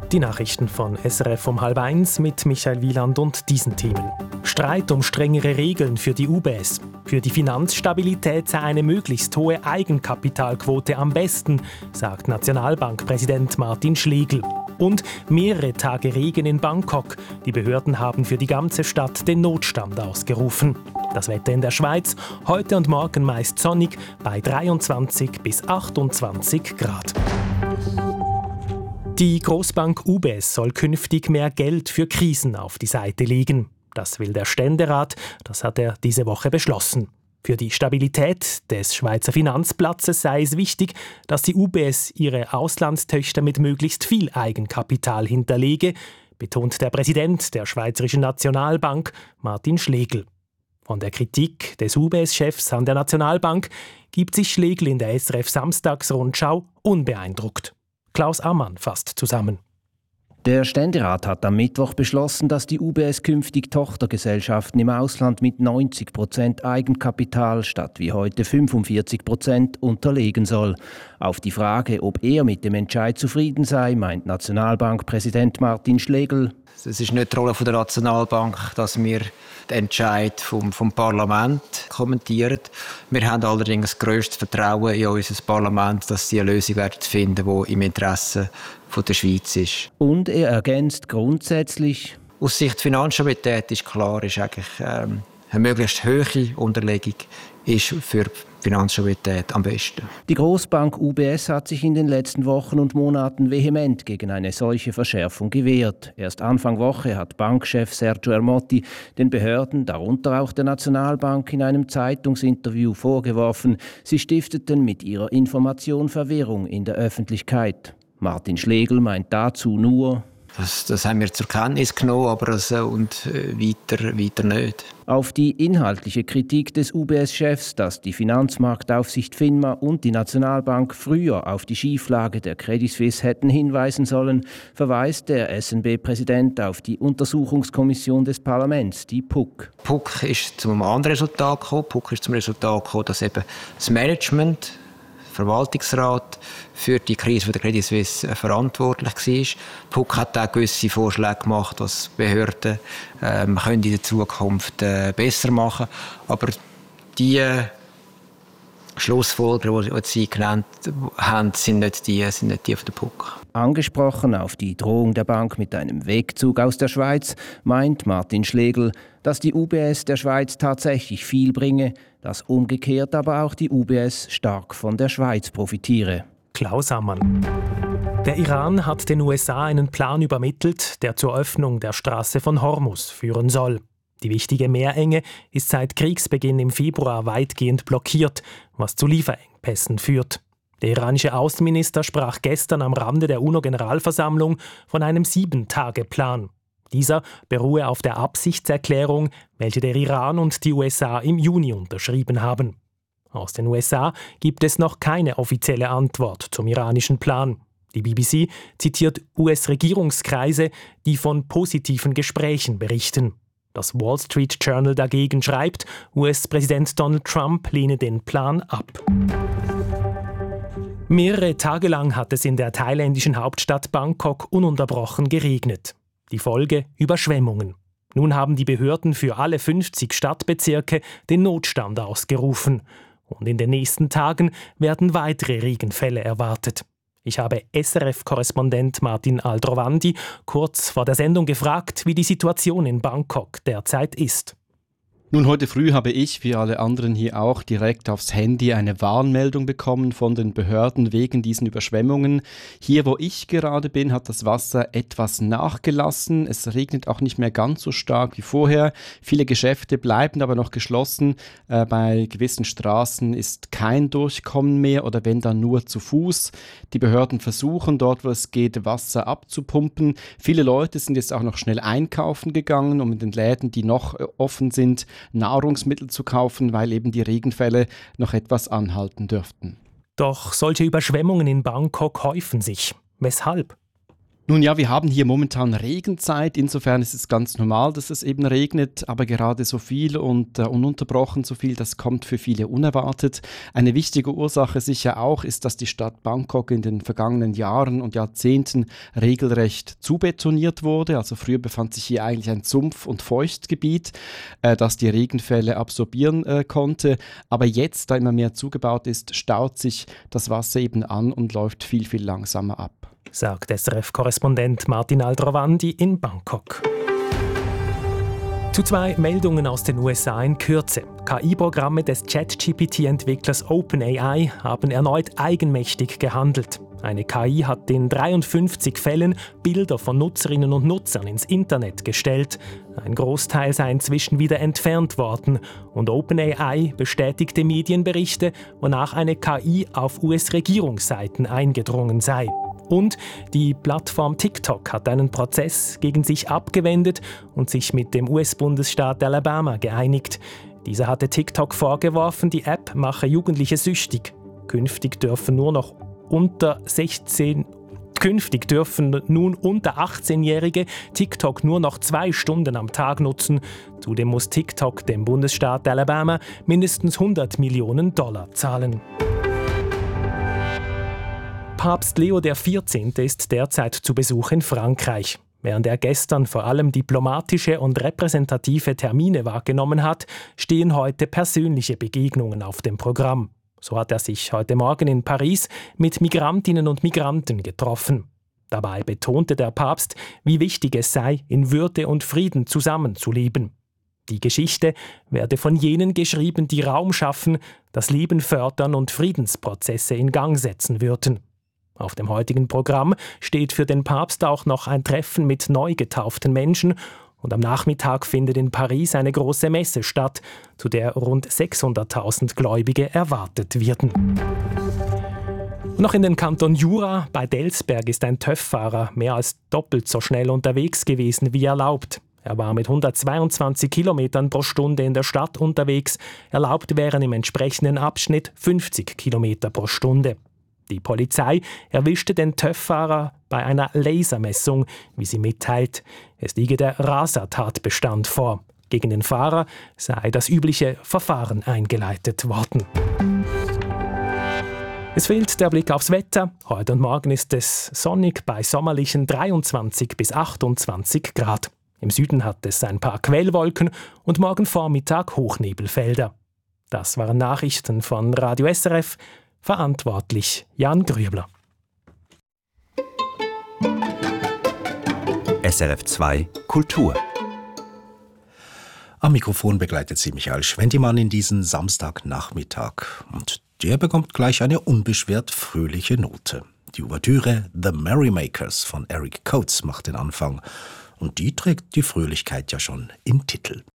Die Nachrichten von SRF um 12:30 mit Michael Wieland und diesen Themen. Streit um strengere Regeln für die UBS. Für die Finanzstabilität sei eine möglichst hohe Eigenkapitalquote am besten, sagt Nationalbankpräsident Martin Schlegel. Und mehrere Tage Regen in Bangkok. Die Behörden haben für die ganze Stadt den Notstand ausgerufen. Das Wetter in der Schweiz, heute und morgen meist sonnig bei 23 bis 28 Grad. Die Grossbank UBS soll künftig mehr Geld für Krisen auf die Seite legen. Das will der Ständerat, das hat er diese Woche beschlossen. Für die Stabilität des Schweizer Finanzplatzes sei es wichtig, dass die UBS ihre Auslandstöchter mit möglichst viel Eigenkapital hinterlege, betont der Präsident der Schweizerischen Nationalbank, Martin Schlegel. Von der Kritik des UBS-Chefs an der Nationalbank gibt sich Schlegel in der SRF Samstagsrundschau unbeeindruckt. Klaus Ammann fasst zusammen. Der Ständerat hat am Mittwoch beschlossen, dass die UBS künftig Tochtergesellschaften im Ausland mit 90% Eigenkapital statt wie heute 45% unterlegen soll. Auf die Frage, ob er mit dem Entscheid zufrieden sei, meint Nationalbankpräsident Martin Schlegel: Es ist nicht die Rolle der Nationalbank, dass wir den Entscheid vom Parlament kommentieren. Wir haben allerdings das grösste Vertrauen in unser Parlament, dass sie eine Lösung finden werden, die im Interesse der Schweiz ist. Und er ergänzt grundsätzlich: Aus Sicht der Finanzstabilität ist klar, ist eigentlich, eine möglichst hohe Unterlegung ist für die Finanzstabilität am besten. Die Grossbank UBS hat sich in den letzten Wochen und Monaten vehement gegen eine solche Verschärfung gewehrt. Erst Anfang Woche hat Bankchef Sergio Ermotti den Behörden, darunter auch der Nationalbank, in einem Zeitungsinterview vorgeworfen, sie stifteten mit ihrer Information Verwirrung in der Öffentlichkeit. Martin Schlegel meint dazu nur: Das haben wir zur Kenntnis genommen, aber weiter nicht. Auf die inhaltliche Kritik des UBS-Chefs, dass die Finanzmarktaufsicht FINMA und die Nationalbank früher auf die Schieflage der Credit Suisse hätten hinweisen sollen, verweist der SNB-Präsident auf die Untersuchungskommission des Parlaments, die PUC. PUC ist zu einem anderen Resultat gekommen. PUC ist zum Resultat gekommen, dass eben das Management, Verwaltungsrat, für die Krise der Credit Suisse verantwortlich war. PUC hat auch gewisse Vorschläge gemacht, was Behörden können in der Zukunft besser machen. Aber die Schlussfolgerungen, die Sie genannt haben, sind nicht die von der PUC. Angesprochen auf die Drohung der Bank mit einem Wegzug aus der Schweiz, meint Martin Schlegel, dass die UBS der Schweiz tatsächlich viel bringe, dass umgekehrt aber auch die UBS stark von der Schweiz profitiere. Klaus Ammann. Der Iran hat den USA einen Plan übermittelt, der zur Öffnung der Straße von Hormuz führen soll. Die wichtige Meerenge ist seit Kriegsbeginn im Februar weitgehend blockiert, was zu Lieferengpässen führt. Der iranische Außenminister sprach gestern am Rande der UNO-Generalversammlung von einem 7-Tage-Plan. Dieser beruhe auf der Absichtserklärung, welche der Iran und die USA im Juni unterschrieben haben. Aus den USA gibt es noch keine offizielle Antwort zum iranischen Plan. Die BBC zitiert US-Regierungskreise, die von positiven Gesprächen berichten. Das Wall Street Journal dagegen schreibt, US-Präsident Donald Trump lehne den Plan ab. Mehrere Tage lang hat es in der thailändischen Hauptstadt Bangkok ununterbrochen geregnet. Die Folge: Überschwemmungen. Nun haben die Behörden für alle 50 Stadtbezirke den Notstand ausgerufen. Und in den nächsten Tagen werden weitere Regenfälle erwartet. Ich habe SRF-Korrespondent Martin Aldrovandi kurz vor der Sendung gefragt, wie die Situation in Bangkok derzeit ist. Nun, heute früh habe ich, wie alle anderen hier auch, direkt aufs Handy eine Warnmeldung bekommen von den Behörden wegen diesen Überschwemmungen. Hier, wo ich gerade bin, hat das Wasser etwas nachgelassen. Es regnet auch nicht mehr ganz so stark wie vorher. Viele Geschäfte bleiben aber noch geschlossen. Bei gewissen Straßen ist kein Durchkommen mehr oder wenn dann nur zu Fuß. Die Behörden versuchen dort, wo es geht, Wasser abzupumpen. Viele Leute sind jetzt auch noch schnell einkaufen gegangen, um in den Läden, die noch offen sind, Nahrungsmittel zu kaufen, weil eben die Regenfälle noch etwas anhalten dürften. Doch solche Überschwemmungen in Bangkok häufen sich. Weshalb? Nun ja, wir haben hier momentan Regenzeit, insofern ist es ganz normal, dass es eben regnet, aber gerade so viel und ununterbrochen so viel, das kommt für viele unerwartet. Eine wichtige Ursache sicher auch ist, dass die Stadt Bangkok in den vergangenen Jahren und Jahrzehnten regelrecht zubetoniert wurde. Also früher befand sich hier eigentlich ein Sumpf- und Feuchtgebiet, das die Regenfälle absorbieren konnte, aber jetzt, da immer mehr zugebaut ist, staut sich das Wasser eben an und läuft viel, viel langsamer ab. Sagt SRF-Korrespondent Martin Aldrovandi in Bangkok. Zu 2 Meldungen aus den USA in Kürze. KI-Programme des ChatGPT-Entwicklers OpenAI haben erneut eigenmächtig gehandelt. Eine KI hat in 53 Fällen Bilder von Nutzerinnen und Nutzern ins Internet gestellt. Ein Großteil sei inzwischen wieder entfernt worden. Und OpenAI bestätigte Medienberichte, wonach eine KI auf US-Regierungsseiten eingedrungen sei. Und die Plattform TikTok hat einen Prozess gegen sich abgewendet und sich mit dem US-Bundesstaat Alabama geeinigt. Dieser hatte TikTok vorgeworfen, die App mache Jugendliche süchtig. Künftig dürfen nun unter 18-Jährige TikTok nur noch 2 Stunden am Tag nutzen. Zudem muss TikTok dem Bundesstaat Alabama mindestens $100 Millionen zahlen. Papst Leo XIV. Ist derzeit zu Besuch in Frankreich. Während er gestern vor allem diplomatische und repräsentative Termine wahrgenommen hat, stehen heute persönliche Begegnungen auf dem Programm. So hat er sich heute Morgen in Paris mit Migrantinnen und Migranten getroffen. Dabei betonte der Papst, wie wichtig es sei, in Würde und Frieden zusammenzuleben. Die Geschichte werde von jenen geschrieben, die Raum schaffen, das Leben fördern und Friedensprozesse in Gang setzen würden. Auf dem heutigen Programm steht für den Papst auch noch ein Treffen mit neu getauften Menschen und am Nachmittag findet in Paris eine große Messe statt, zu der rund 600.000 Gläubige erwartet werden. Noch in den Kanton Jura bei Delsberg ist ein TÜV-Fahrer mehr als doppelt so schnell unterwegs gewesen wie erlaubt. Er war mit 122 Kilometern pro Stunde in der Stadt unterwegs, erlaubt wären im entsprechenden Abschnitt 50 Kilometer pro Stunde. Die Polizei erwischte den TÜV-Fahrer bei einer Lasermessung, wie sie mitteilt. Es liege der Rasertatbestand vor. Gegen den Fahrer sei das übliche Verfahren eingeleitet worden. Es fehlt der Blick aufs Wetter. Heute und morgen ist es sonnig bei sommerlichen 23 bis 28 Grad. Im Süden hat es ein paar Quellwolken und morgen Vormittag Hochnebelfelder. Das waren Nachrichten von Radio SRF. Verantwortlich Jan Grübler. SRF 2 Kultur. Am Mikrofon begleitet sie Michael Schwendimann in diesen Samstagnachmittag. Und der bekommt gleich eine unbeschwert fröhliche Note. Die Ouvertüre The Merrymakers von Eric Coates macht den Anfang. Und die trägt die Fröhlichkeit ja schon im Titel.